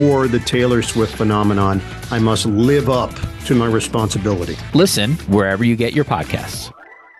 or the Taylor Swift phenomenon. I must live up to my responsibility. Listen wherever you get your podcasts.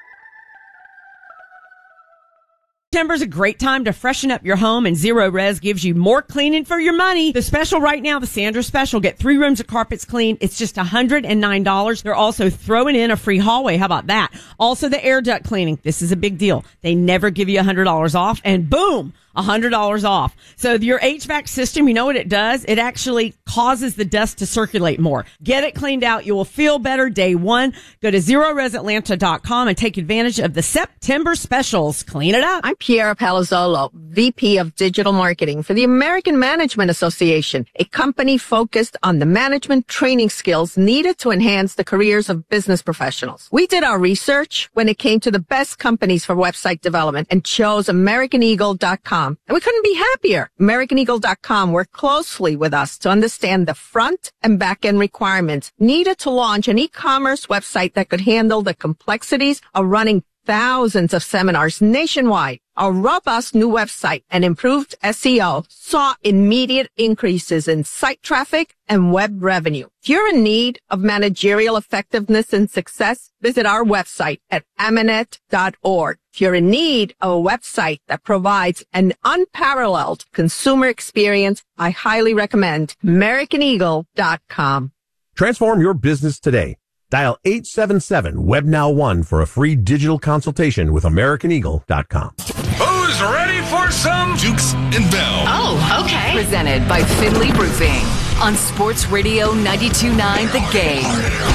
September's a great time to freshen up your home, and Zero Res gives you more cleaning for your money. The special right now, the Sandra special, get 3 rooms of carpets cleaned. It's just $109. They're also throwing in a free hallway. How about that? Also the air duct cleaning. This is a big deal. They never give you $100 off, and boom, $100 off. So your HVAC system, you know what it does? It actually causes the dust to circulate more. Get it cleaned out. You will feel better day one. Go to ZeroResAtlanta.com and take advantage of the September specials. Clean it up. I'm Piera Palazzolo, VP of Digital Marketing for the American Management Association, a company focused on the management training skills needed to enhance the careers of business professionals. We did our research when it came to the best companies for website development and chose AmericanEagle.com. And we couldn't be happier. AmericanEagle.com worked closely with us to understand the front and back end requirements needed to launch an e-commerce website that could handle the complexities of running thousands of seminars nationwide. Our robust new website and improved SEO saw immediate increases in site traffic and web revenue. If you're in need of managerial effectiveness and success, visit our website at Amanet.org. If you're in need of a website that provides an unparalleled consumer experience, I highly recommend AmericanEagle.com. Transform your business today. Dial 877-WebNow1 for a free digital consultation with AmericanEagle.com. Who's ready for some Dukes and Bell? Oh, okay. Presented by Finley Roofing on Sports Radio 92.9 The Game.